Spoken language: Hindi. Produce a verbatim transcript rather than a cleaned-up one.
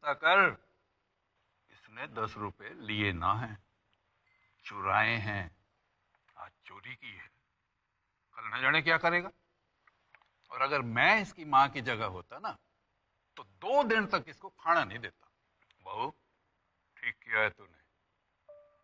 चिंता कर, इसने दस रुपए लिए ना हैं, चुराए हैं, आज चोरी की है, कल न जाने क्या करेगा। और अगर मैं इसकी माँ की जगह होता ना, तो दो दिन तक इसको खाना नहीं देता। बहू, ठीक किया है तूने,